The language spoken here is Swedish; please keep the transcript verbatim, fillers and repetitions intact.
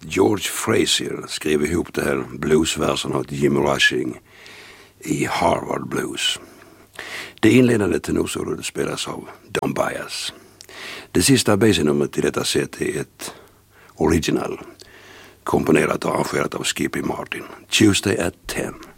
George Frazier skrev ihop det här bluesversen åt Jimmy Rushing i Harvard Blues. Det inledande tenorsolot spelas av Don Byas. Det sista basenumret i detta set är ett original komponerat och arrangerat av Skippy Martin. Tuesday at ten.